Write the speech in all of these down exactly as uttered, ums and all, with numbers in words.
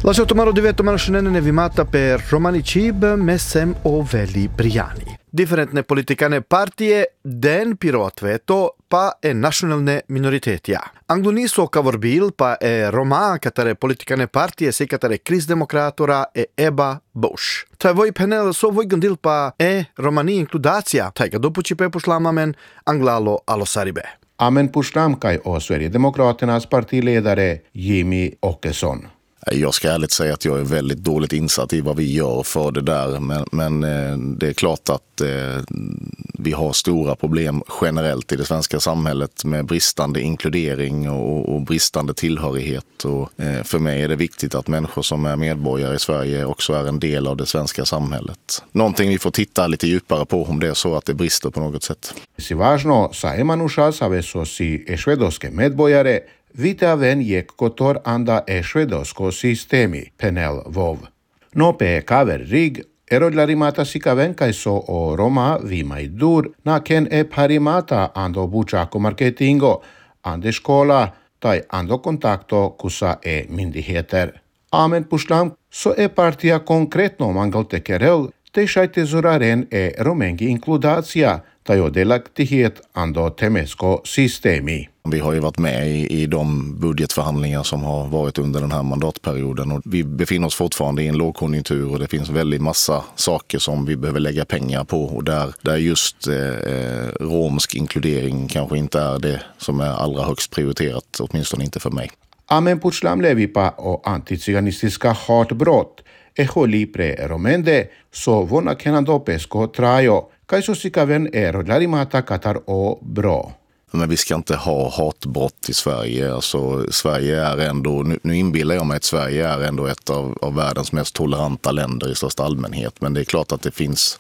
Lasciato maro divetto manoscenene nevimata per romani cib mesem o veli briani. Differentne politikane partije den pirotveto pa e nacionalne minoritetia. Angloniso kavorbil pa e Roma katare politikane partije se katare krisdemokratora e Eba Bush. Ta voi panel so voi gandil pa e romani inkludacija, taiga dopo cipe puslamamen anglalo alosaribe. Amen pushlam kai o Sverigedemokraternas partiledare Jimmy Åkesson. Jag ska ärligt säga att jag är väldigt dåligt insatt i vad vi gör för det där. Men, men det är klart att eh, vi har stora problem generellt i det svenska samhället med bristande inkludering och, och bristande tillhörighet. Och, eh, för mig är det viktigt att människor som är medborgare i Sverige också är en del av det svenska samhället. Någonting vi får titta lite djupare på om det är så att det brister på något sätt. Si važno sa Emanuša Savesosi e švedoske medbojare Vitaven jek kotor anda e švedosko sistemi, penel vov. No pe kaver rig, erodlarimata sikaven kaiso o Roma vimai dur, na ken e parimata ando bučako marketingo, ande škola, tai ando kontakto kusa e myndigheter. Amen pushlam, so e partia konkretno mangalte kerel, te šajte zuraren e romengi inkludacija, tai o delaktighet ando temesko sistemi. Vi har ju varit med i, i de budgetförhandlingar som har varit under den här mandatperioden och vi befinner oss fortfarande i en lågkonjunktur och det finns väldigt massa saker som vi behöver lägga pengar på och där, där just eh, romsk inkludering kanske inte är det som är allra högst prioriterat, åtminstone inte för mig. Amen putslam levipa o antiziganistiska hatbrott e holi pre romende so vona kenando pesco trajo kaiso sikaven ero larimata katar o bro. Men vi ska inte ha hatbrott i Sverige. Alltså, Sverige är ändå, nu, nu inbillar jag mig att Sverige är ändå ett av, av världens mest toleranta länder i största allmänhet. Men det är klart att det finns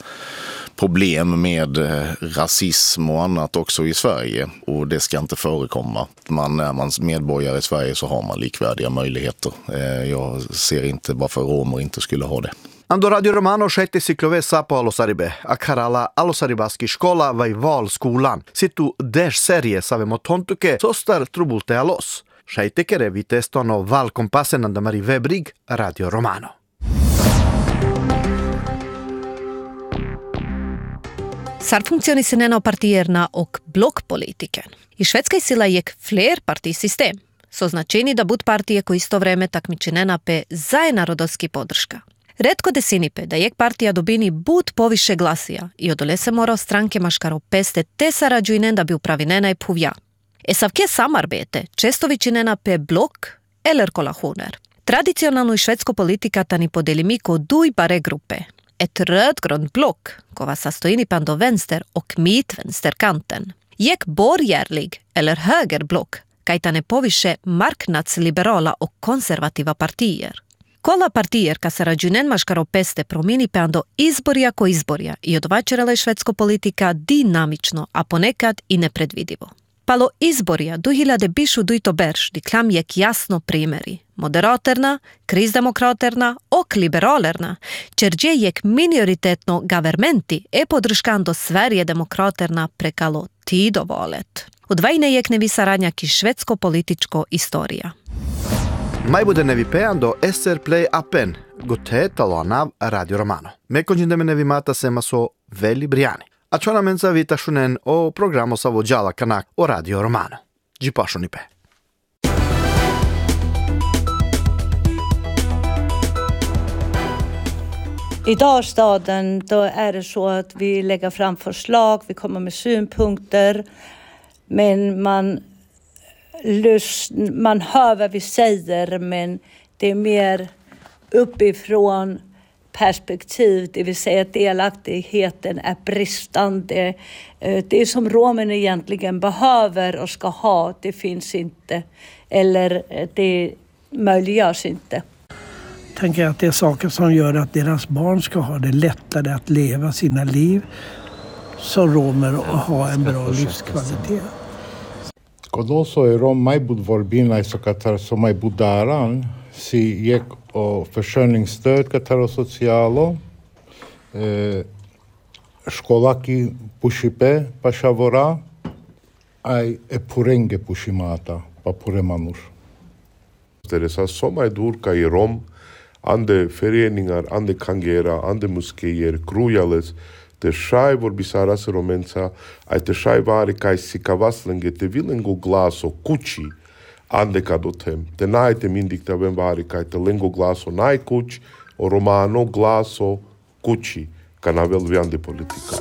problem med eh, rasism och annat också i Sverige. Och det ska inte förekomma. Man, är man medborgare i Sverige så har man likvärdiga möjligheter. Eh, jag ser inte varför romer inte skulle ha det. Ando Radio Romano šajte siklove sapo Alosaribe, a karala Alosaribaski škola vai val skolan. Situ deš serije savemo tontuke, sostar trubulte alos. Šajte kere vitestono val kompasen andamari webrig Radio Romano. Sarfunkcionisnena partierna och blockpolitiken. I Švedskoj sila jek flerpartisystem, so značeni da bud partije ko isto vreme takmičinena pe zajenarodovski podrška. Redko desinipe da jek partija dobini bud poviše glasija i odole se mora stranke maškaro peste te sarađujnen da bi upravinena i puvja. E savke samarbete često vičinena pe blok eller kolationer. Tradicionalno i švedsko politika tani podelimi ko duj bare grupe. Et rödgrön block kova sastojini pan do vänster och mitt-vänsterkanten. Jek borgerlig eller högerblock kajtane poviše marknadsliberala och konservativa partijer. Kola partijer ka sarađunen maškaro peste promini pe ando izborja ko izborja i odvačerala je švedsko politika dinamično, a ponekad i nepredvidivo. Palo izborja du hiljade bišu dujto berš, diklam jek jasno primeri. Moderaterna, krizdemokraterna och liberalerna, čerđe jek minoritetno governmenti e podrškando Sverigedemokraterna prekalo tidovolet. Odvajne jek nevi saradnjak i švedsko političko istorija. Mai bude nevipeando esser play appen, gote talanav Radio Romano. Me konjindeme nevimata sema so veli briani. A čona menza vita šunen o programo sa vođala kanak o Radio Romano. Džipašunipe. I Dalstaden då är det så att vi lägger fram förslag, vi kommer med synpunkter, men man man hör vad vi säger, men det är mer uppifrån perspektiv, det vill säga att delaktigheten är bristande. Det som romen egentligen behöver och ska ha, det finns inte, eller det möjliggörs inte. Jag tänker att det är saker som gör att deras barn ska ha det lättare att leva sina liv som romer och ha en bra livskvalitet. Kod oso je Rom majbud vorbina iso katar so majbud daran, si jek o försörjningsstöd katar o socialo, eh, školaki pušipe pa šavora, aj e purenge pušimata pa puremanur. Interesa so majdur ka i Rom ande föreningar, ande kangera, ande moskéer, krujales, te šai vorbisa rasa romenca, ai te šai vari kai sikavaslenge te vilengo glaso kući, ande kadotem, te najte mindik te ben vari kai te lengo glaso naj kuć, o romano glaso kući, kanavel viande politika.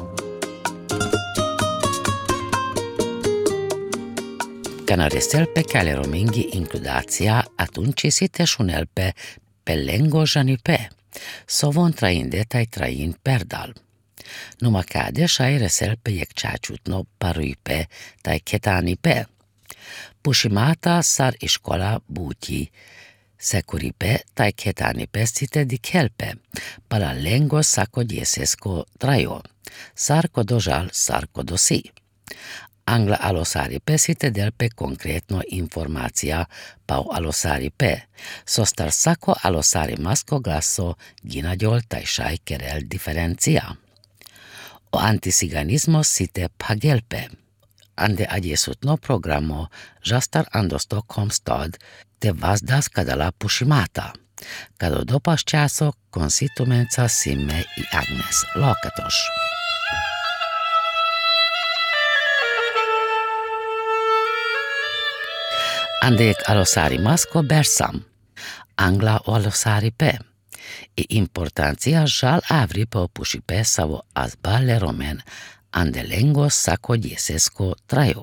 Canarestelpe cale romingi includația atunci si te șunelpe pe lengo janipe, sovon trainde tai train perdal. Numa cade șai reselpe jek čačutno paruipe tai ketanipe. Pušimata sar iškola buti, sekuripe tai ketanipe site dikelpe, para lengo sako diesesko trajo, sar kodožal sar kodosi. Angla alosaripe site delpe konkretno informacija pau alosaripe, sostar sako alosari masko glaso ginađol taj šaj kerel diferencija. O antisiganismo site pagelpe, ande adjesutno programo žastar ando Stockholm stad te vazdas kadala pušimata, kado dopas časo konsitumenca Simme i Agnes Lokatos. Andek alosari masko bersam, angla o alosari pe, i importancia žal avri po pušipe savo azbale romen ande lengo sako diesesko trajo.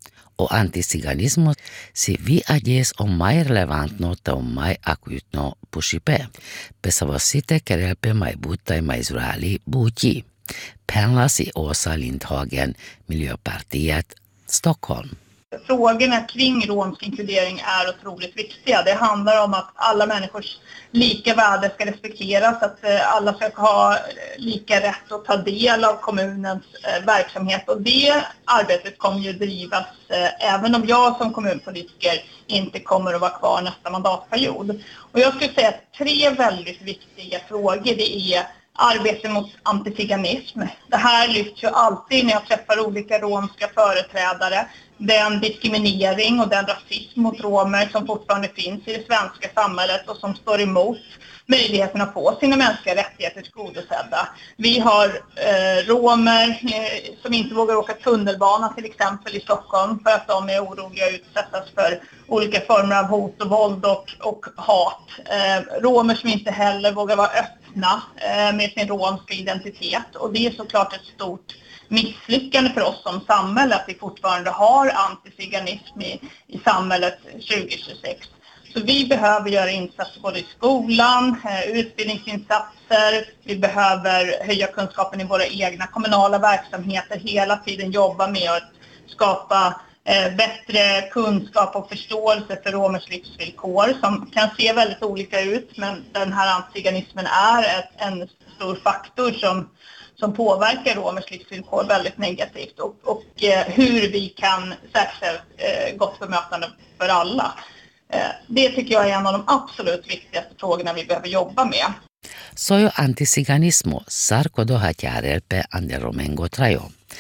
O antisiganismo si vi adjes o mai relevantno te o mai akutno pušipe, pe savo site kerelpe mai butai mai zurali buti, penlas i Åsa Lindhagen, Miljöpartiet, Stockholm. Frågorna kring romsk inkludering är otroligt viktiga. Det handlar om att alla människors lika värde ska respekteras, att alla ska ha lika rätt att ta del av kommunens verksamhet. Och det arbetet kommer ju drivas även om jag som kommunpolitiker inte kommer att vara kvar nästa mandatperiod. Och jag skulle säga att tre väldigt viktiga frågor, det är arbete mot antiziganism. Det här lyfts ju alltid när jag träffar olika romska företrädare. Den diskriminering och den rasism mot romer som fortfarande finns i det svenska samhället och som står emot möjligheten att få sina mänskliga rättigheter tillgodosedda. Vi har eh, romer eh, som inte vågar åka tunnelbana till exempel i Stockholm för att de är oroliga att utsättas för olika former av hot och våld och, och hat. Eh, romer som inte heller vågar vara öppna eh, med sin romska identitet, och det är såklart ett stort misslyckande för oss som samhälle att vi fortfarande har antiziganism i, i samhället tjugo tjugosex. Så vi behöver göra insatser både i skolan, utbildningsinsatser, vi behöver höja kunskapen i våra egna kommunala verksamheter, hela tiden jobba med att skapa eh, bättre kunskap och förståelse för romers livsvillkor som kan se väldigt olika ut, men den här antiziganismen är ett, en stor faktor som som påverkar romers livsvillkor väldigt negativt, och, och eh, hur vi kan säkra eh, gott bemötande för alla. Eh, det tycker jag är en av de absolut viktigaste frågorna vi behöver jobba med. Sojo antisiganismo sarko dohaťarelpe ande romengo trajo.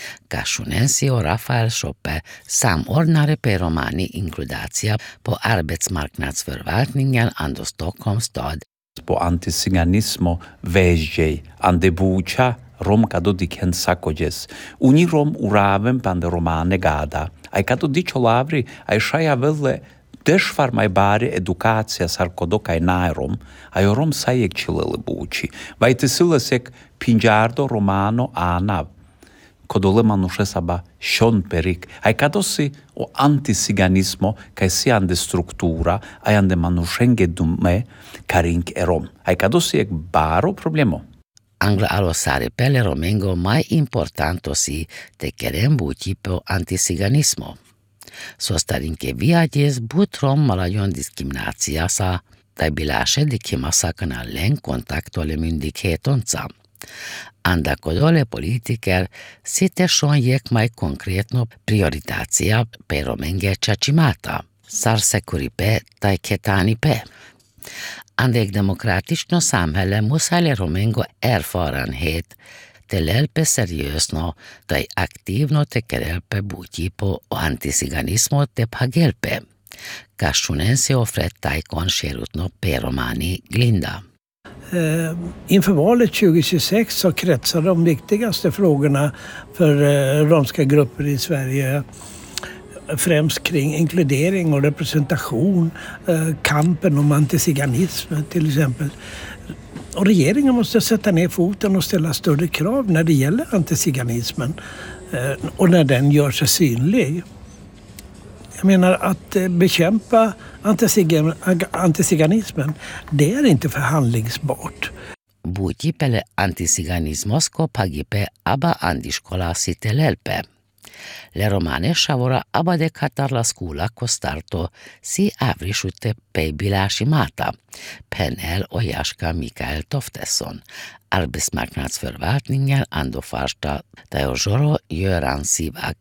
Kašunensio Rafael Schoppe samordnare pe romani inkludacija po arbetsmarknadsförvaltningen ando Stockholm stad. Po antisiganismo vežej ande buča rom kado diken sakojes. Uni rom uravem pande romane gada. Ai kado dičo lavri, ai šaja vele dešvar mai bare edukacija sarkodo kai nairom, ai rom sajek čilele buči. Vai tisilesek pinjardo romano anav. Kodole manuše saba šon perik. Ai kado si o antisiganismo kai si ande struktura, ai ande manušenge dume karink erom. Ai kado si ek baro problemo. Angla alosare pele romengo mai importanto si te kerem buti po antisiganismo. Sostarinke viadjes but rom malajon diskriminacija sa tai bilaše dikimasa kana len kontakto le myndighetonsa. Anda kodole politiker site šon jek mai konkretno prioritacija pe romenge čačimata, sar sekuripe tai ketanipe. Andek demokratično samhälle musale romengo erfarenhet te lelpe seriösno tai aktivno te kerelpe buti po antisiganismo te pagelpe. Kassunense offret taikon sherutno peromani glinda. Eh, inför valet tjugo tjugosex så kretsar de viktigaste frågorna för eh, romska grupper i Sverige främst kring inkludering och representation, eh, kampen om antiziganism till exempel. Och regeringen måste sätta ner foten och ställa större krav när det gäller antiziganismen eh, och när den gör sig synlig. Jag menar att eh, bekämpa antisigan, antiziganismen, det är inte förhandlingsbart. Buutipele antisiganismosko pagipe aba andiskola sitelelpe. Le romane shavora aba de katar la skula kostarto si avrishute pe bilashimata. Penel och Jaska Mikael Toftesson. Arbetsmarknadsförvaltningen ando farsta Teojoro Göran Sivak.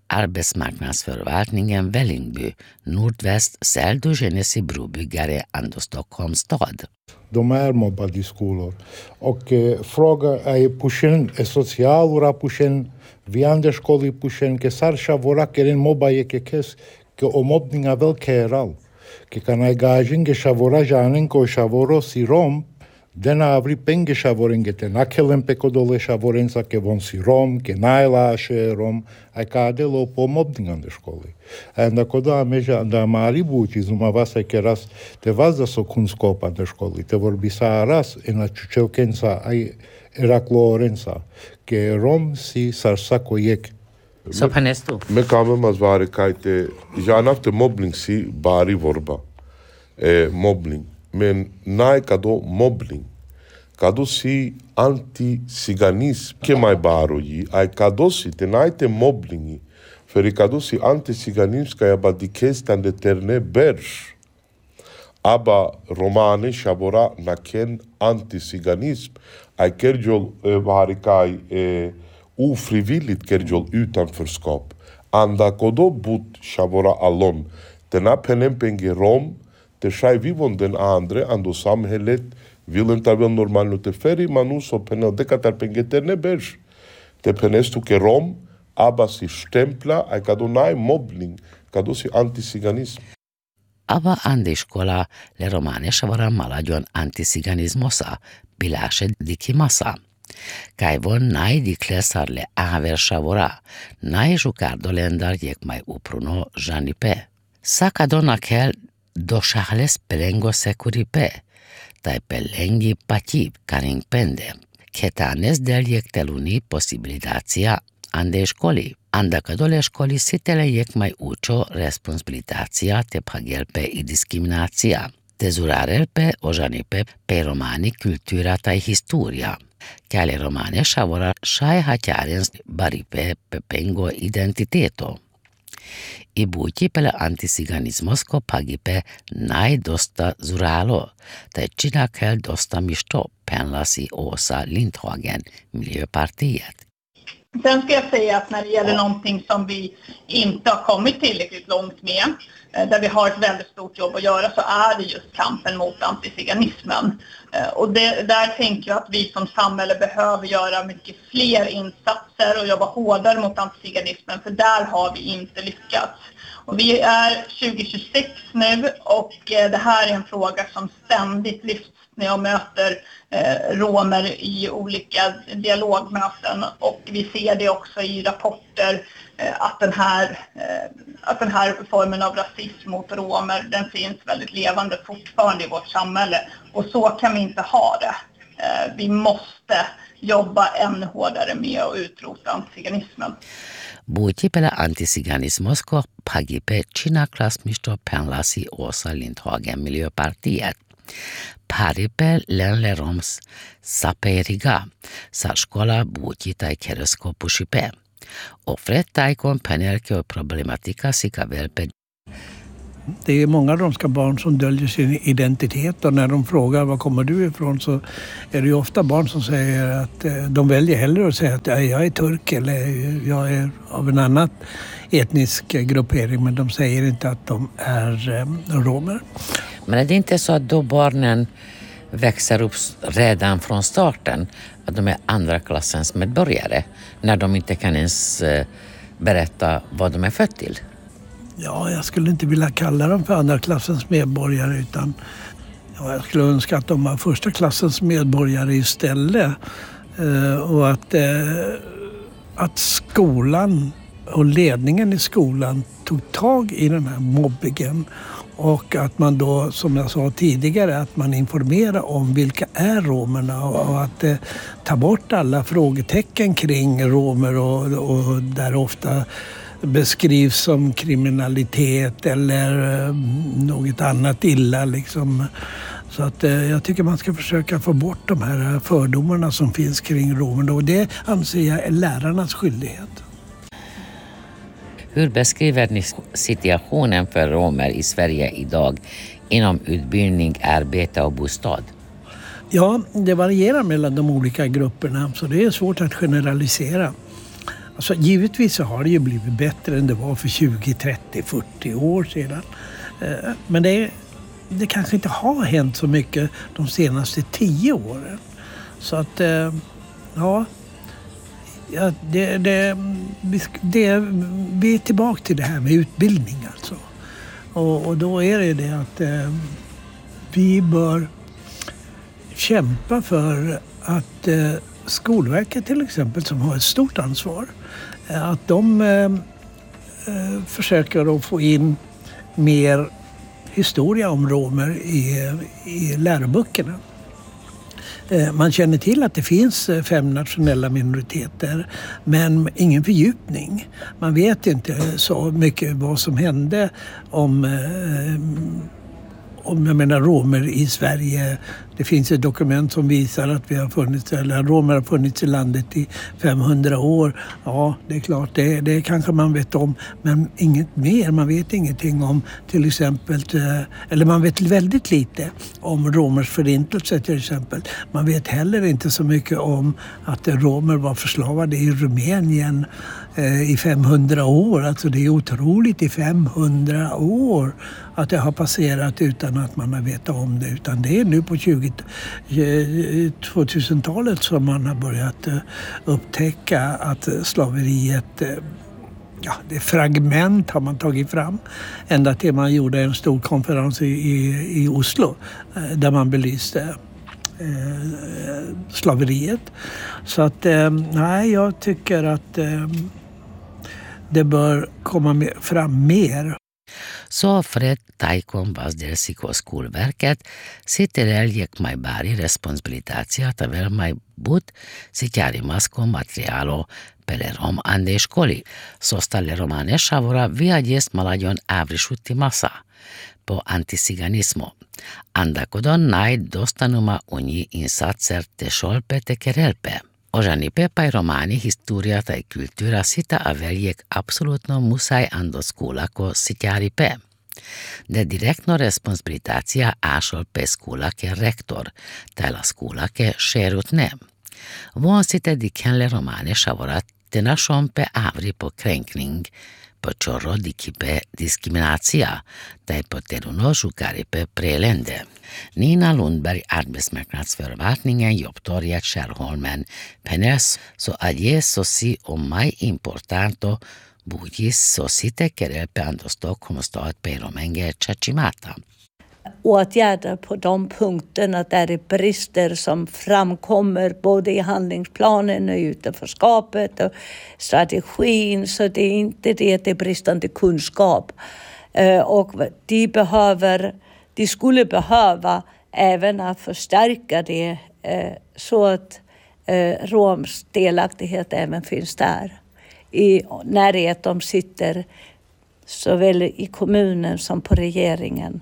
Arbetsmarknadsförvaltningen Vällingby, nordväst Säldu Genesi brobyggare ando Stockholms stad. De är mobbade i skolor. Och eh, fråga är pušen, är socialura pušen, viande školi pušen, ke sarša vora keren moba je ke kes, ke o mobbninga vel keral. Ke kanai gajen ke shavora janen ko shavoro si rom, dena avri penge shavoren ke te nakelen pekodole shavorensa ke von si rom, ke naila ashe rom, ai kade lo po mobbninga de školi. Enda koda meja da mari buči zuma vasa ke ras te vazda so kunskopa de školi, te vorbisa ras ena čučevkensa ai eraklorensa, ke rom si sarsako jek. Så på nästa. Me kamen mas vare kajte, janafte mobbning si bari vorba. Eh, mobbning. Men nai kado mobbning. Kado si anti-siganism. Ke mai baro ji, ai kado si te nai te mobbningi. Feri kado si anti-siganism ka jaba dikestan de terne berš. Aba romane shabora naken anti-siganism. Ai kerjol eh, vare kaj eh, ofrivilligt kerjol utanförskap. Anda kodo but shavora alon. Tena penempenge rom, te shai vivon den andre, ando samhället vill inte väl normalt te feri, manu så penel dekatar penge terne berš. Te penestu ke rom, aba si stempla, ai kado nai mobbning, kado si antisiganism. Aba ande școala le romane shavora malagion antisiganismosa, bilashe dikimasa. Kai von nai diklesar le aver shavora, nai jucardolendar jek mai upruno janipe. Saka dona kel do shahles pelengo securipe, tai pelengi pativ caring pende. Ketanes del jek teluni posibilitația ande școli. Anda că dole școli sitele jek mai ucho responsabilitația te pagelpe i discriminația. Te zurarelpe o janipe pe romani kultura tai historia. Kääli romane shavora shai hatjarens baripe pepengo identiteto. I buti pele antisiganismosko pagipe nai dosta zuralo, tai china kel dosta misto penlasi Åsa Lindhagen, Miljöpartiet. Sen ska jag säga att när det gäller någonting som vi inte har kommit tillräckligt långt med, där vi har ett väldigt stort jobb att göra, så är det just kampen mot antiziganismen. Och det, där tänker jag att vi som samhälle behöver göra mycket fler insatser och jobba hårdare mot antiziganismen, för där har vi inte lyckats. Och vi är tjugo tjugosex nu och det här är en fråga som ständigt lyfts när jag möter eh, romer i olika dialogmöten, och vi ser det också i rapporter eh, att, den här, eh, att den här formen av rasism mot romer, den finns väldigt levande fortfarande i vårt samhälle, och så kan vi inte ha det. Eh, vi måste jobba ännu hårdare med att utrota antiziganismen. Buti pele antisiganismosko pagipe china klasmisto penlasi Åsa Lindhagen, Miljöpartiet. Paripe lenle roms saperiga, sa škola buti tai keresko pušipe. Offret taikon penelke och problematika sika velpe. Det är många romska barn som döljer sin identitet, och när de frågar var kommer du ifrån så är det ju ofta barn som säger att de väljer hellre att säga att jag är turk eller jag är av en annan etnisk gruppering, men de säger inte att de är romer. Men är det inte så att då barnen växer upp redan från starten att de är andra klassens medborgare när de inte kan ens berätta vad de är född till? Ja, jag skulle inte vilja kalla dem för andra klassens medborgare utan ja, jag skulle önska att de var första klassens medborgare istället. Eh, och att, eh, att skolan och ledningen i skolan tog tag i den här mobbingen. Och att man då, som jag sa tidigare, att man informerar om vilka är romerna och att eh, ta bort alla frågetecken kring romer och, och där ofta beskrivs som kriminalitet eller eh, något annat illa liksom. Så att eh, jag tycker man ska försöka få bort de här fördomarna som finns kring romerna och det anser jag är lärarnas skyldighet. Hur beskriver ni situationen för romer i Sverige idag inom utbildning, arbete och bostad? Ja, det varierar mellan de olika grupperna så det är svårt att generalisera. Alltså, givetvis så har det ju blivit bättre än det var för tjugo, trettio, fyrtio år sedan. Men det, det kanske inte har hänt så mycket de senaste tio åren. Så att, ja... Ja, det, det, det, vi är tillbaka till det här med utbildning alltså. Och, och då är det det att eh, vi bör kämpa för att eh, Skolverket till exempel som har ett stort ansvar eh, att de eh, försöker att få in mer historia om romer i, i läroböckerna. Man känner till att det finns fem nationella minoriteter men ingen fördjupning. Man vet inte så mycket vad som hände om, om jag menar, romer i Sverige. Det finns ett dokument som visar att vi har funnits, eller romer har funnits i landet i femhundra år. Ja, det är klart, det, det kanske man vet om, men inget mer. Man vet ingenting om till exempel, eller man vet väldigt lite om romers förintelse till exempel. Man vet heller inte så mycket om att romer var förslavade i Rumänien eh, i femhundra år. Alltså det är otroligt i femhundra år att det har passerat utan att man har vetat om det. Utan det är nu på tjugo tvåtusentalet som man har börjat upptäcka att slaveriet, ja, det fragment har man tagit fram. Ända till man gjorde en stor konferens i, i, i Oslo där man belyste eh, slaveriet. Så att, eh, nej, jag tycker att eh, det bör komma med, fram mer. Så Fred Tajkon Vazdelsikko Skolverket sitterel jek mai bari responsabilitația tavel mai but sitiarimasko materialo pele rom ande školi. Sostale romane šavora viadjes maladjon avrisutti masa po antisiganismo. Andakodon naj dostanuma unji insatser te šolpe te kerelpe. Ožanipe pa romani historia tai kultura sita aveljek apsolutno musaj ando skulako sitjaripe. De direktno responsabilitacija ašolpe skulake rektor, tela skulake šerutne. Von site dikenle romane šavorat te našompe avri på kränkning, på čorro dikipe diskriminacija, tai på teruno žukaripe prelende. Nina Lundberg, arbetsmarknadsförvaltningen, jobbtorget Skärholmen, penes so adje sosi o mai importanto bugis sosi tekerel pe ando Stockholm stad pe romenge chachimata. Åtgärder på de punkterna där det är brister som framkommer både i handlingsplanen och utanförskapet och strategin, så det är inte det, det är bristande kunskap. Och de behöver De skulle behöva även att förstärka det eh, så att eh, roms delaktighet även finns där. I närhet de sitter såväl i kommunen som på regeringen.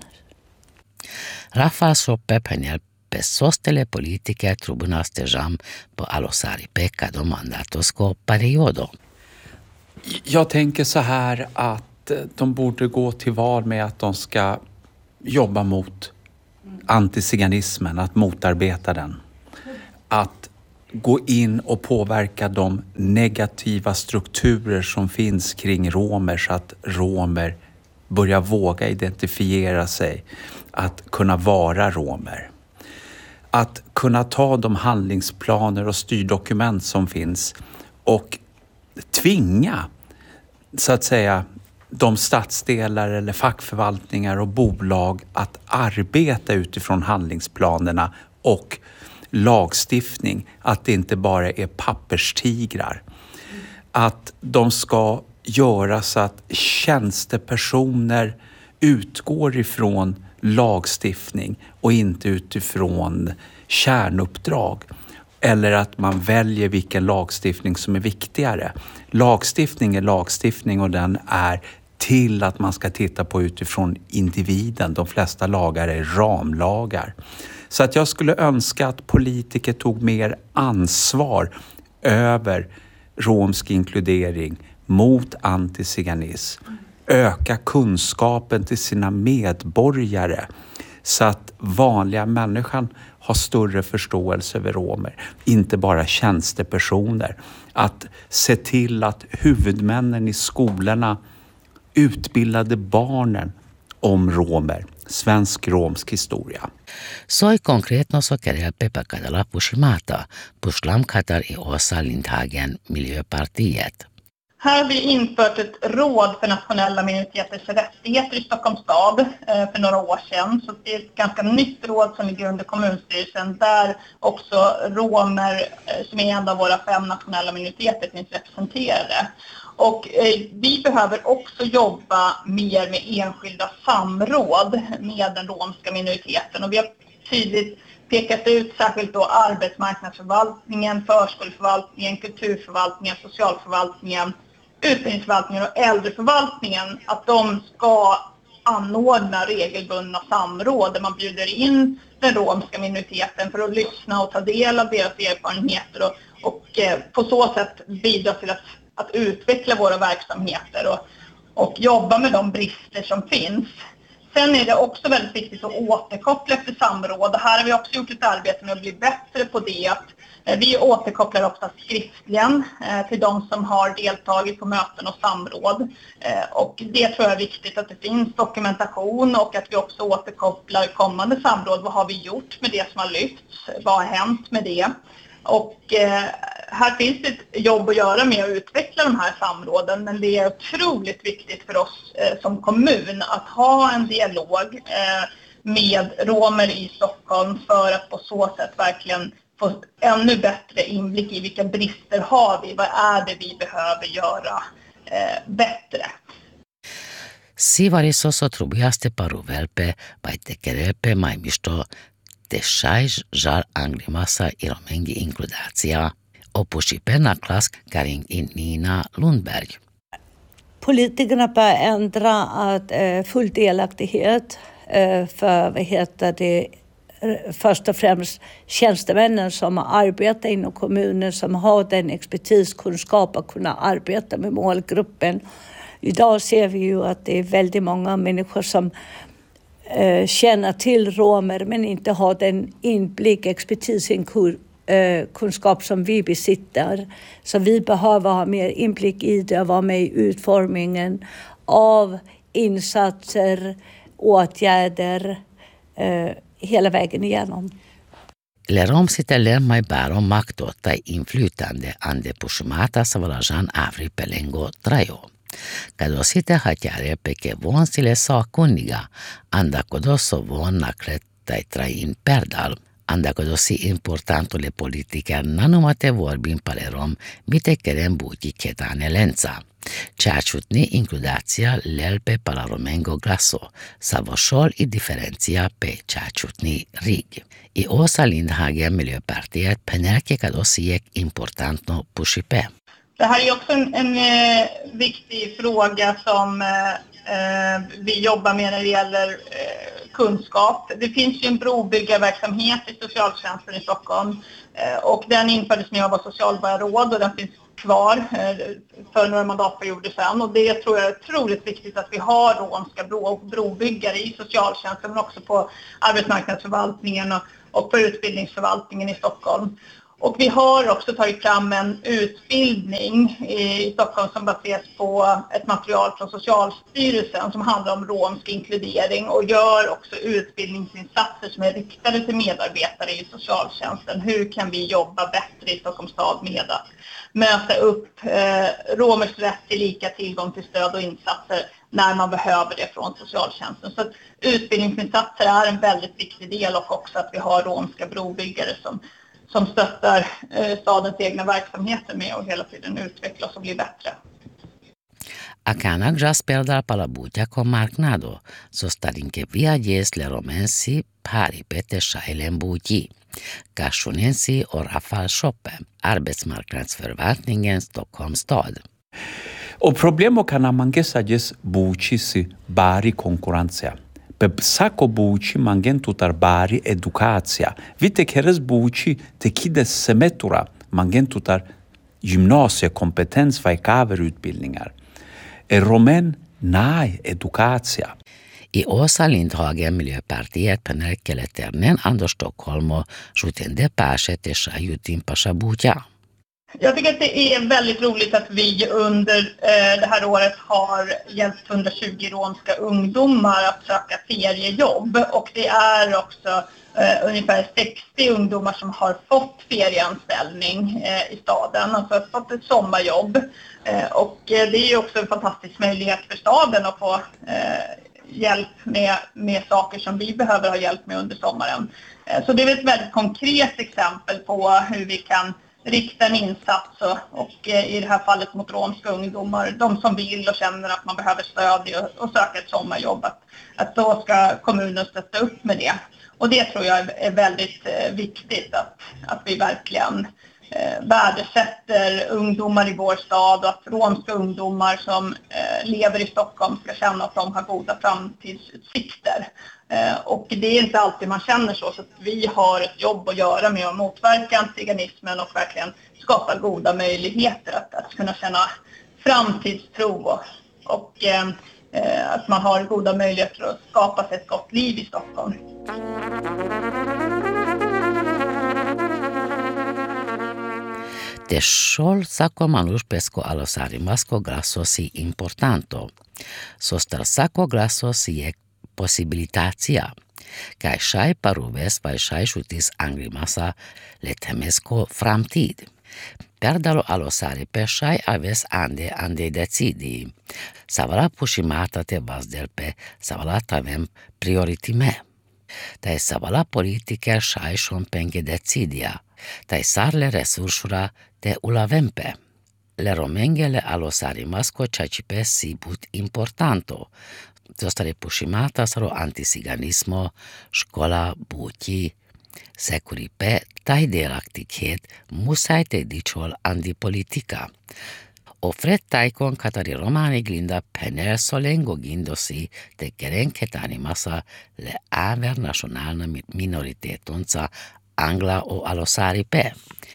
Rafa Soppe Penel pesostele politike tribunas tejam på alosari pekka do mandatosko periodo. Jag tänker så här att de borde gå till val med att de ska jobba mot antiziganismen, att motarbeta den. Att gå in och påverka de negativa strukturer som finns kring romer så att romer börjar våga identifiera sig, att kunna vara romer. Att kunna ta de handlingsplaner och styrdokument som finns och tvinga, så att säga, de stadsdelar eller fackförvaltningar och bolag att arbeta utifrån handlingsplanerna och lagstiftning. Att det inte bara är papperstigrar. Att de ska göra så att tjänstepersoner utgår ifrån lagstiftning och inte utifrån kärnuppdrag. Eller att man väljer vilken lagstiftning som är viktigare. Lagstiftning är lagstiftning och den är till att man ska titta på utifrån individen. De flesta lagar är ramlagar. Så att jag skulle önska att politiker tog mer ansvar över romsk inkludering mot antiziganism. Öka kunskapen till sina medborgare så att vanliga människan har större förståelse över romer. Inte bara tjänstepersoner. Att se till att huvudmännen i skolorna utbildade barnen om romer. Svensk-romsk historia. Soi konkretno so kerelpe pakadala pushimata, pushlam katar i Åsa Lindhagen Miljöpartiet. Här har vi infört ett råd för nationella minoriteters rättigheter i Stockholms stad för några år sedan. Så det är ett ganska nytt råd som ligger under kommunstyrelsen där också romer som är en av våra fem nationella minoriteter finns representerade. Och eh, vi behöver också jobba mer med enskilda samråd med den romska minoriteten. Och vi har tydligt pekat ut särskilt då arbetsmarknadsförvaltningen, förskoleförvaltningen, kulturförvaltningen, socialförvaltningen, utbildningsförvaltningen och äldreförvaltningen. Att de ska anordna regelbundna samråd där man bjuder in den romska minoriteten för att lyssna och ta del av deras erfarenheter och, och eh, på så sätt bidra till att att utveckla våra verksamheter och, och jobba med de brister som finns. Sen är det också väldigt viktigt att återkoppla efter samråd. Och här har vi också gjort ett arbete med att bli bättre på det. Att, eh, vi återkopplar ofta skriftligen eh, till de som har deltagit på möten och samråd. Eh, och det tror jag är viktigt att det finns dokumentation och att vi också återkopplar kommande samråd. Vad har vi gjort med det som har lyfts? Vad har hänt med det? Och eh, här finns det ett jobb att göra med att utveckla de här samråden, men det är otroligt viktigt för oss eh, som kommun att ha en dialog eh, med romer i Stockholm för att på så sätt verkligen få ännu bättre inblick i vilka brister har vi, vad är det vi behöver göra eh, bättre. Sivariso so trubiaste paruvelpe, baitekerepe maimisto, te šajž žar anglimasa i romengi inkludacija, opušipe klass Karin i Nina Lundberg. Politikerna bör ändra att eh, full delaktighet eh, för vad heter det, först och främst tjänstemännen som arbetar inom kommunen som har den expertiskunskap att kunna arbeta med målgruppen. Idag ser vi ju att det är väldigt många människor som eh, känner till romer men inte har den inblick, expertiskunskap som vi besitter. Så vi behöver ha mer inblick i det och vara med i utformningen av insatser, åtgärder eh, hela vägen igenom. Lerom sitä lemma bäro maktotta inflytande ande pushmata savalajan avri pelengo trajo. Kado sitä hatjare peke von sille sakkunniga, anda kodosso von naklettai train perdal, anda kodosi importanto le politiker nanomate vorbin palerom mite keren buti ketane lenza. Ceaciutni includația lelpe pala romengo glaso, savoșol i diferenția pe ceaciutni rig. I Åsa Lindhagen Miljöpartiet penelke kadosiek importantno pushipe. Det här är också en, en eh, viktig fråga som eh, vi jobbar med när det gäller eh, kunskap. Det finns ju en brobyggarverksamhet i socialtjänsten i Stockholm eh, och den infördes när jag var socialborgarråd och den finns kvar för några mandatperioder sedan. Och det tror jag är otroligt viktigt att vi har romska bro, brobyggare i socialtjänsten men också på arbetsmarknadsförvaltningen och, och på utbildningsförvaltningen i Stockholm. Och vi har också tagit fram en utbildning i Stockholm som baseras på ett material från Socialstyrelsen som handlar om romsk inkludering och gör också utbildningsinsatser som är riktade till medarbetare i socialtjänsten. Hur kan vi jobba bättre i Stockholms stad med att möta upp eh, romers rätt till lika tillgång till stöd och insatser när man behöver det från socialtjänsten. Så att utbildningsinsatser är en väldigt viktig del, och också att vi har romska brobyggare som, som stöttar eh, stadens egna verksamheter med att hela tiden utvecklas och bli bättre. Akana grasperda palabutia con marknado, so starinke viajes le romensi pari pete shailen buti. Kashunensi och Rafal Shoppe, arbetsmarknadsförvaltningen Stockholms stad. Och problemo kana mangesages buucisi bari konkurencja. Pe sako buuci mangen tutar bari edukacja. Vite keres buuci te kides semetura mangen tutar gymnasiekompetens utbildningar. Är romen nej edukacja. I Åsa Lindhagen, Miljöpartiet, Penelkele Ternen, Anders Stockholm och Jutende Pashe Tesha Jutin Pashabuja. Jag tycker att det är väldigt roligt att vi under eh, det här året har hjälpt hundratjugo romska ungdomar att söka feriejobb. Och det är också eh, ungefär sextio ungdomar som har fått ferieanställning eh, i staden. Alltså fått ett sommarjobb. Eh, och eh, det är ju också en fantastisk möjlighet för staden att få eh, hjälp med, med saker som vi behöver ha hjälp med under sommaren. Eh, så det är ett väldigt konkret exempel på hur vi kan rikta en insats och, och i det här fallet mot romska ungdomar, de som vill och känner att man behöver stöd och, och söka ett sommarjobb, att, att då ska kommunen stötta upp med det. Och det tror jag är väldigt eh, viktigt, att, att vi verkligen eh, värdesätter ungdomar i vår stad, och att romska ungdomar som eh, lever i Stockholm ska känna att de har goda framtidsutsikter. Eh, och det är inte alltid man känner så, så att vi har ett jobb att göra med att motverka antiziganismen och verkligen skapa goda möjligheter att, att kunna känna framtidstro och, och eh, att man har goda möjligheter att skapa sig ett gott liv i Stockholm. De sol saco manus pesco a los arimasco grasos y importanto. Sostar saco grasos y possibilitația, ca și paruves pa și șutis angrimasa le temesco framtid. Perdalo alosare pe și aves ande ande decidi. Savala pușimata te vazdel pe savala tavem prioritime. Tai savala politiker și șompenge decidia. Tai sarle resursura te ulavempe. Le romengele alosari masco ciacipe sibut importanto. Zostare pușimata saro antisiganismo, școla buti, securipe, tai delactichet, musai te diciol antipolitica. Ofret taikon katari romani glinda pener solengo gindosi te kerenketani masa le aver nationalna minoritetonsca angla och alosari pe.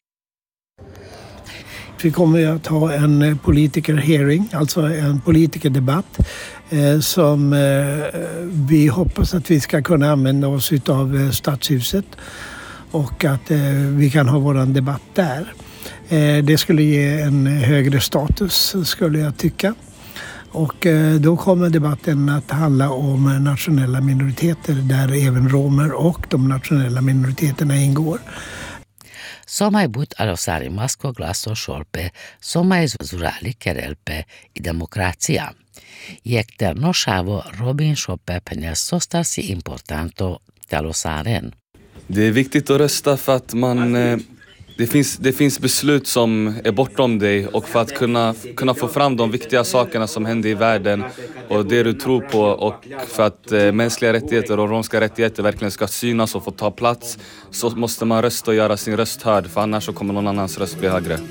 Vi kommer att ha en politiker-hearing, alltså en politikerdebatt eh, som eh, vi hoppas att vi ska kunna använda oss av eh, Stadshuset, och att eh, vi kan ha våran debatt där. Eh, det skulle ge en högre status, skulle jag tycka. Och eh, då kommer debatten att handla om nationella minoriteter, där även romer och de nationella minoriteterna ingår. Somai but alosari masco glaso șolpe, somai zurali kerelpe i demokracia. Iecter noșavo Robin Shoppe penel sostasi importanto te alosaren. Det är viktigt att rösta för att man, det finns, det finns beslut som är bortom dig, och för att kunna, kunna få fram de viktiga sakerna som händer i världen och det du tror på, och för att eh, mänskliga rättigheter och romska rättigheter verkligen ska synas och få ta plats, så måste man rösta och göra sin röst hörd, för annars så kommer någon annans röst bli högre.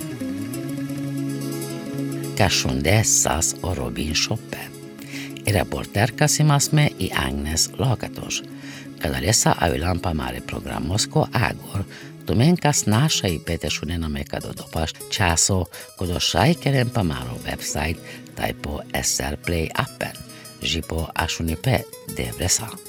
Cashunde Sas och Robin Shoppe. I reporter Kasimasme i Agnes Lakatos. Kadalesa avilan pamare programosko agor, Domenkas naša i petešunena meka do dopaš časo kodo šajkeren pamaro website taj po S R Play appen, žipo ašunipe devresa.